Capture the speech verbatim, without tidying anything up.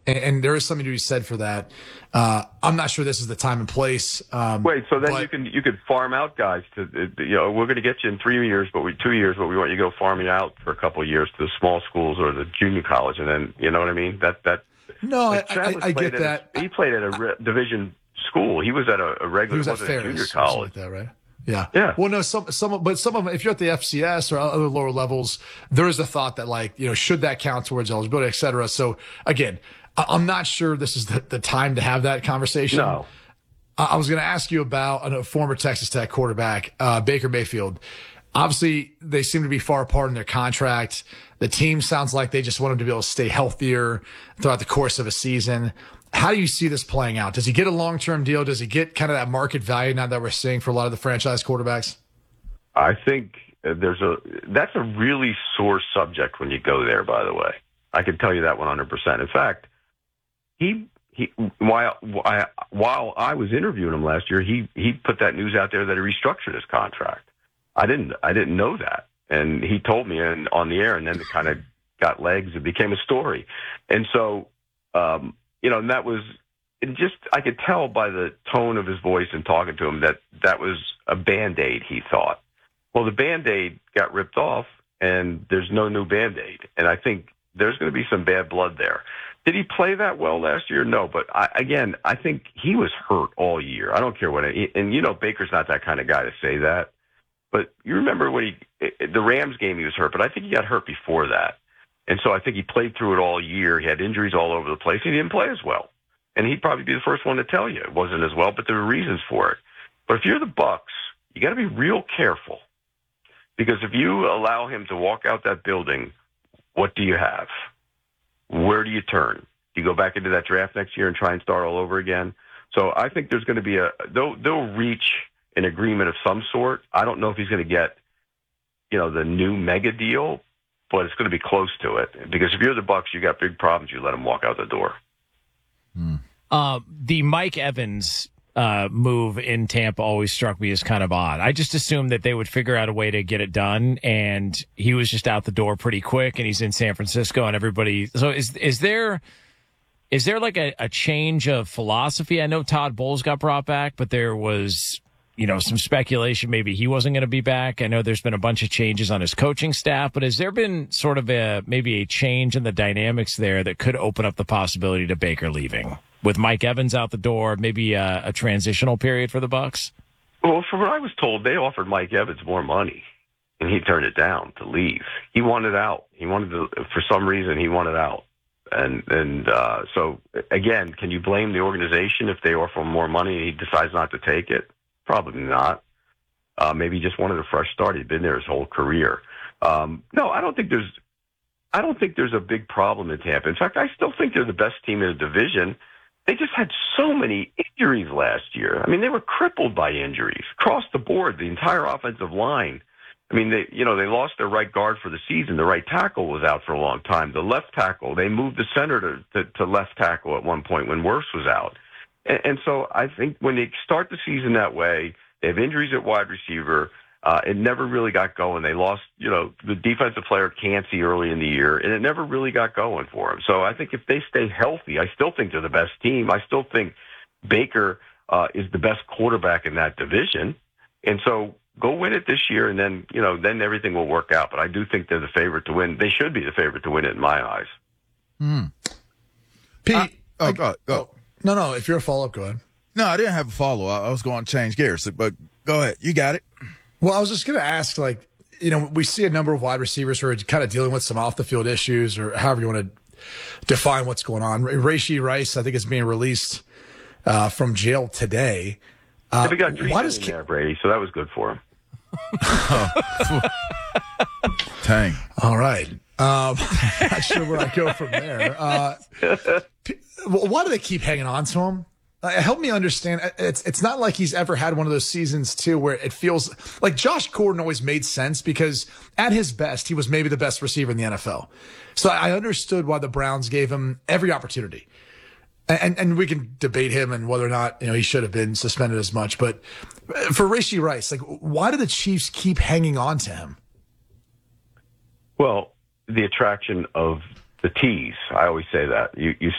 and, and there is something to be said for that. Uh, I'm not sure this is the time and place. Um, Wait, so then but, you can you could farm out guys to you know we're going to get you in three years, but we two years, but we want you to go farm you out for a couple of years to the small schools or the junior college, and then you know what I mean. That that no, like I, I, I get that. A, he played at a re- division school. He was at a, a regular, he was at wasn't a junior Ferris, college. like that, right? Yeah. Yeah. Well, no, some, some, but some of them, if you're at the F C S or other lower levels, there is a thought that, like, you know, should that count towards eligibility, et cetera. So again, I, I'm not sure this is the, the time to have that conversation. No. I, I was going to ask you about a former Texas Tech quarterback, uh, Baker Mayfield. Obviously, they seem to be far apart in their contract. The team sounds like they just want him to be able to stay healthier throughout the course of a season. How do you see this playing out? Does he get a long-term deal? Does he get kind of that market value now that we're seeing for a lot of the franchise quarterbacks? I think there's a that's a really sore subject when you go there, by the way. I can tell you that one hundred percent. In fact, he he while while I was interviewing him last year, he he put that news out there that he restructured his contract. I didn't I didn't know that. And he told me and on the air, and then it kind of got legs. It became a story. And so um you know, and that was it just, I could tell by the tone of his voice and talking to him that that was a Band-Aid, he thought. Well, the Band-Aid got ripped off, and there's no new Band-Aid. And I think there's going to be some bad blood there. Did he play that well last year? No, but I, again, I think he was hurt all year. I don't care what it, and you know, Baker's not that kind of guy to say that. But you remember when he, the Rams game, he was hurt, but I think he got hurt before that. And so I think he played through it all year. He had injuries all over the place. He didn't play as well. And he'd probably be the first one to tell you it wasn't as well, but there were reasons for it. But if you're the Bucks, you got to be real careful. Because if you allow him to walk out that building, what do you have? Where do you turn? Do you go back into that draft next year and try and start all over again? So I think there's going to be a they'll they'll reach an agreement of some sort. I don't know if he's going to get, you know, the new mega deal, but it's going to be close to it. Because if you're the Bucks, you got big problems. You let him walk out the door. Hmm. Uh, the Mike Evans uh, move in Tampa always struck me as kind of odd. I just assumed that they would figure out a way to get it done, and he was just out the door pretty quick, and he's in San Francisco, and everybody. So is is there is there like a, a change of philosophy? I know Todd Bowles got brought back, but there was, you know, some speculation maybe he wasn't going to be back. I know there's been a bunch of changes on his coaching staff, but has there been sort of a maybe a change in the dynamics there that could open up the possibility to Baker leaving with Mike Evans out the door, maybe a, a transitional period for the Bucks? Well, from what I was told, they offered Mike Evans more money, and he turned it down to leave. He wanted out. He wanted to, for some reason, he wanted out. And and uh, so, again, can you blame the organization if they offer him more money and he decides not to take it? Probably not. Uh, maybe he just wanted a fresh start. He'd been there his whole career. Um, no, I don't think there's. I don't think there's a big problem in Tampa. In fact, I still think they're the best team in the division. They just had so many injuries last year. I mean, they were crippled by injuries across the board. The entire offensive line. I mean, they you know they lost their right guard for the season. The right tackle was out for a long time. The left tackle, they moved the center to to, to left tackle at one point when Wirfs was out. And so I think when they start the season that way, they have injuries at wide receiver. Uh, it never really got going. They lost, you know, the defensive player Cansey early in the year, and it never really got going for them. So I think if they stay healthy, I still think they're the best team. I still think Baker uh, is the best quarterback in that division. And so go win it this year, and then, you know, then everything will work out. But I do think they're the favorite to win. They should be the favorite to win it in my eyes. Hmm. Pete. Uh, oh, go, go. No, no. If you're a follow-up, go ahead. No, I didn't have a follow. I, I was going to change gears, but go ahead. You got it. Well, I was just going to ask, like, you know, we see a number of wide receivers who are kind of dealing with some off-the-field issues, or however you want to define what's going on. Rashee Rice, I think, is being released uh, from jail today. Uh, yeah, we got why does in Ke- there, Brady, so that was good for him. Dang. All right. Um, not sure where I go from there. Uh, why do they keep hanging on to him? Uh, help me understand. It's it's not like he's ever had one of those seasons, too, where it feels like Josh Gordon always made sense because at his best, he was maybe the best receiver in the N F L. So I understood why the Browns gave him every opportunity. And and we can debate him and whether or not, you know, he should have been suspended as much. But for Rashee Rice, like, why do the Chiefs keep hanging on to him? Well, the attraction of the tease. I always say that. You you